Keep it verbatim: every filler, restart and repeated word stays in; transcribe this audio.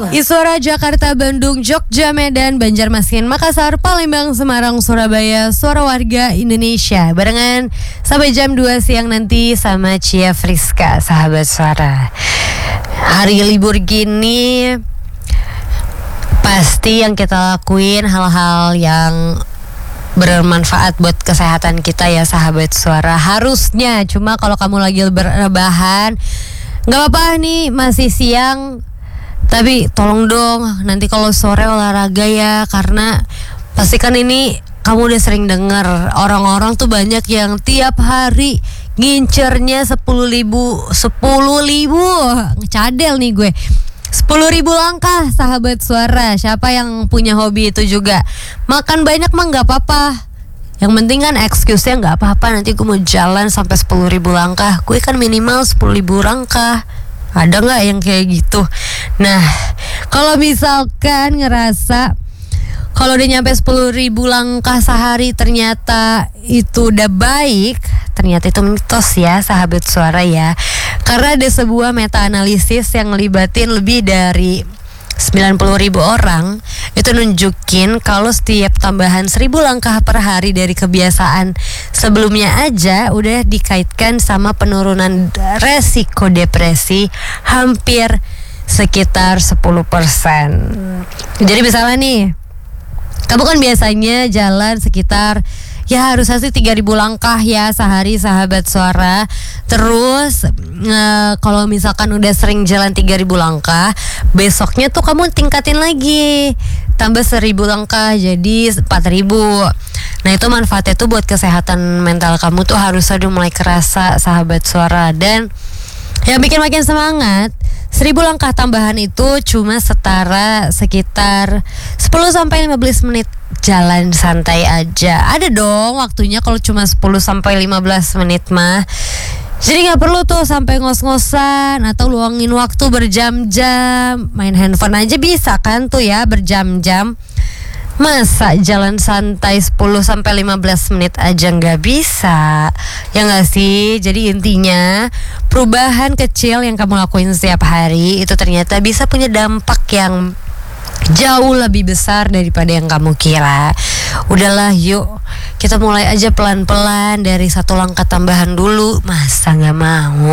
Istora Jakarta, Bandung, Jogja, Medan, Banjarmasin, Makassar, Palembang, Semarang, Surabaya, suara warga Indonesia. Barengan sampai jam dua siang nanti sama Cia Friska, sahabat suara. Hari libur gini pasti yang kita lakuin hal-hal yang bermanfaat buat kesehatan kita ya, sahabat suara. Harusnya, cuma kalau kamu lagi berrebahan, gak apa-apa nih, masih siang, tapi tolong dong nanti kalau sore olahraga ya, karena pastikan ini kamu udah sering dengar orang-orang tuh banyak yang tiap hari ngincernya sepuluh ribu sepuluh ribu cadel nih gue sepuluh ribu langkah, sahabat suara. Siapa yang punya hobi itu juga? Makan banyak mah gak apa-apa, yang penting kan excuse-nya gak apa-apa, nanti gue mau jalan sampai sepuluh ribu langkah. Gue kan minimal sepuluh ribu langkah. Ada gak yang kayak gitu? Nah, kalau misalkan ngerasa kalau udah nyampe sepuluh ribu langkah sehari ternyata itu udah baik, ternyata itu mitos ya, sahabat suara ya. Karena ada sebuah meta-analisis yang ngelibatin lebih dari sembilan puluh ribu orang. Itu nunjukin kalau setiap tambahan seribu langkah per hari dari kebiasaan sebelumnya aja udah dikaitkan sama penurunan resiko depresi hampir sekitar sepuluh persen. Jadi misalnya nih, kamu kan biasanya jalan sekitar ya harusnya sih tiga ribu langkah ya sehari, sahabat suara. Terus e, kalau misalkan udah sering jalan tiga ribu langkah, besoknya tuh kamu tingkatin lagi, tambah seribu langkah jadi empat ribu. Nah itu manfaatnya tuh buat kesehatan mental kamu tuh harusnya udah mulai kerasa, sahabat suara. Dan yang bikin makin semangat, seribu langkah tambahan itu cuma setara sekitar sepuluh sampai lima belas menit jalan santai aja. Ada dong waktunya kalau cuma sepuluh sampai lima belas menit mah. Jadi gak perlu tuh sampai ngos-ngosan atau luangin waktu berjam-jam. Main handphone aja bisa kan tuh ya berjam-jam. Masa jalan santai sepuluh sampai lima belas menit aja nggak bisa? Ya nggak sih? Jadi intinya perubahan kecil yang kamu lakuin setiap hari itu ternyata bisa punya dampak yang jauh lebih besar daripada yang kamu kira. Udahlah yuk, kita mulai aja pelan-pelan dari satu langkah tambahan dulu. Masa nggak mau?